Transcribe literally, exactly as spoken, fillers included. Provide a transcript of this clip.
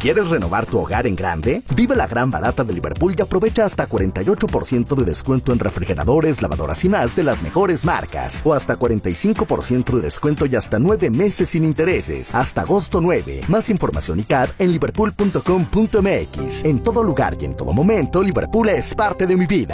¿Quieres renovar tu hogar en grande? Vive la gran barata de Liverpool y aprovecha hasta cuarenta y ocho por ciento de descuento en refrigeradores, lavadoras y más de las mejores marcas. O hasta cuarenta y cinco por ciento de descuento y hasta nueve meses sin intereses. Hasta agosto nueve. Más información y C A D en liverpool punto com punto m x. En todo lugar y en todo momento, Liverpool es parte de mi vida.